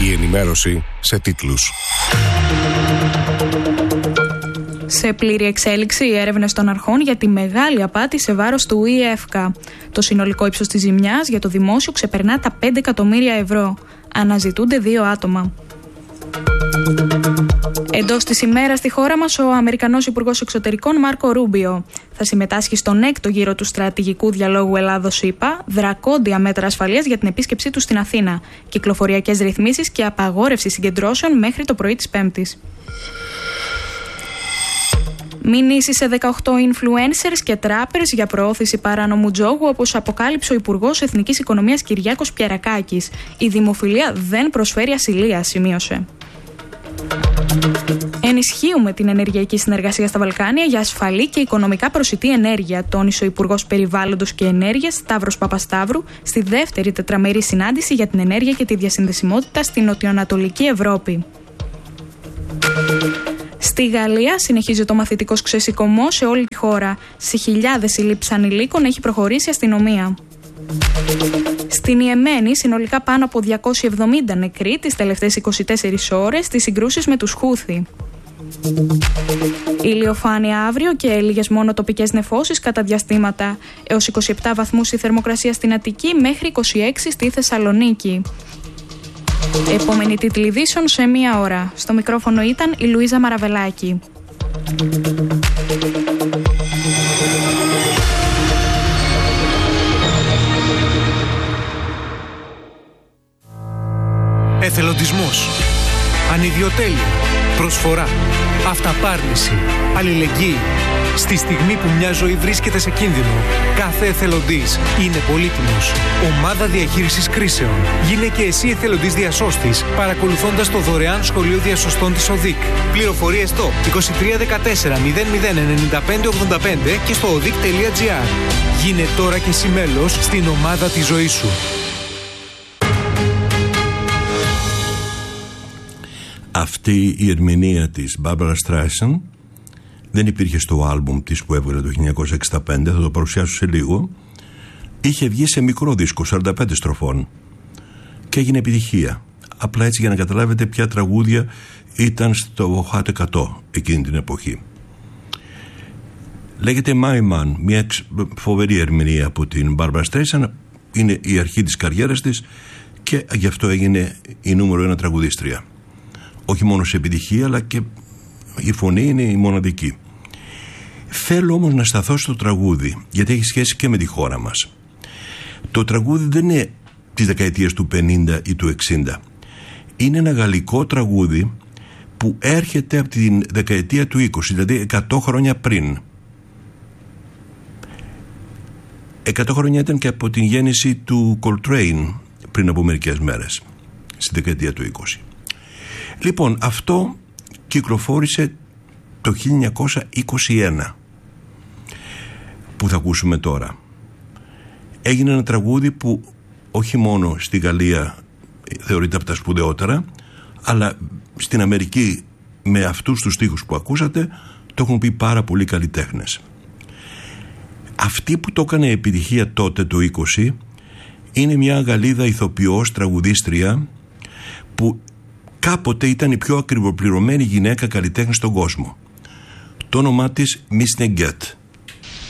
Η ενημέρωση σε τίτλους. Σε πλήρη εξέλιξη οι έρευνες των αρχών για τη μεγάλη απάτη σε βάρος του ΙΕΦΚΑ. Το συνολικό ύψος της ζημιάς για το δημόσιο ξεπερνά τα 5 εκατομμύρια ευρώ. Αναζητούνται 2 άτομα. Εντός της ημέρας στη χώρα μας, ο Αμερικανός Υπουργός Εξωτερικών Μάρκο Ρούμπιο θα συμμετάσχει στον 6ο γύρο του στρατηγικού διαλόγου Ελλάδος-ΗΠΑ, δρακόντια μέτρα ασφαλείας για την επίσκεψή του στην Αθήνα, κυκλοφοριακές ρυθμίσεις και απαγόρευση συγκεντρώσεων μέχρι το πρωί της Πέμπτης. Μηνύσεις σε 18 influencers και trappers για προώθηση παράνομου τζόγου, όπως αποκάλυψε ο Υπουργός Εθνικής Οικονομίας Κυριάκος Πιερακάκης. Η δημοφιλία δεν προσφέρει ασυλία, σημείωσε. Ενισχύουμε την ενεργειακή συνεργασία στα Βαλκάνια για ασφαλή και οικονομικά προσιτή ενέργεια, τόνισε ο Υπουργός Περιβάλλοντος και Ενέργειας Σταύρος Παπασταύρου στη δεύτερη τετραμερή συνάντηση για την ενέργεια και τη διασυνδεσιμότητα στην νοτιοανατολική Ευρώπη. Στη Γαλλία συνεχίζει το μαθητικός ξεσηκωμός σε όλη τη χώρα. Σε χιλιάδες συλλήψεις ανηλίκων έχει προχωρήσει η αστυνομία. Στην Ιεμένη συνολικά πάνω από 270 νεκροί τις τελευταίες 24 ώρες στις συγκρούσεις με τους Χούθι. Ηλιοφάνεια αύριο και λίγες μόνο τοπικές νεφώσεις κατά διαστήματα. Έως 27 βαθμούς η θερμοκρασία στην Αττική, μέχρι 26 στη Θεσσαλονίκη. Επόμενη τίτλη ειδήσεων σε 1 ώρα. Στο μικρόφωνο ήταν η Λουίζα Μαραβελάκη. Εθελοντισμός, ανιδιοτέλεια, προσφορά, αυταπάρνηση, αλληλεγγύη. Στη στιγμή που μια ζωή βρίσκεται σε κίνδυνο, κάθε εθελοντής είναι πολύτιμος. Ομάδα διαχείρισης κρίσεων. Γίνε και εσύ εθελοντής διασώστης, παρακολουθώντας το δωρεάν σχολείο διασωστών της ΟΔΙΚ. Πληροφορίες στο 2314 00 95 85 και στο odic.gr. Γίνε τώρα και εσύ μέλος στην ομάδα της ζωής σου. Αυτή η ερμηνεία της Barbra Streisand δεν υπήρχε στο άλμπουμ της που έβγαλε το 1965, θα το παρουσιάσω σε λίγο. Είχε βγει σε μικρό δίσκο 45 στροφών και έγινε επιτυχία. Απλά έτσι για να καταλάβετε ποια τραγούδια ήταν στο Hot 100 εκείνη την εποχή. Λέγεται My Man, μια φοβερή ερμηνεία από την Barbra Streisand. Είναι η αρχή της καριέρας της και γι' αυτό έγινε η νούμερο 1 τραγουδίστρια. Όχι μόνο σε επιτυχία, αλλά και η φωνή είναι η μοναδική. Θέλω όμως να σταθώ στο τραγούδι, γιατί έχει σχέση και με τη χώρα μας. Το τραγούδι δεν είναι της δεκαετίας του 50 ή του 60. Είναι ένα γαλλικό τραγούδι που έρχεται από τη δεκαετία του 20, δηλαδή 100 χρόνια πριν. 100 χρόνια ήταν και από την γέννηση του Coltrane πριν από μερικές μέρες, στη δεκαετία του 20. Λοιπόν, αυτό κυκλοφόρησε το 1921 που θα ακούσουμε τώρα. Έγινε ένα τραγούδι που όχι μόνο στη Γαλλία θεωρείται από τα σπουδαιότερα, αλλά στην Αμερική με αυτούς τους στίχους που ακούσατε το έχουν πει πάρα πολλοί καλλιτέχνες. Αυτή που το έκανε επιτυχία τότε το 20 είναι μια Γαλλίδα ηθοποιός, τραγουδίστρια που κάποτε ήταν η πιο ακριβοπληρωμένη γυναίκα καλλιτέχνη στον κόσμο. Το όνομά της Miss Neguet.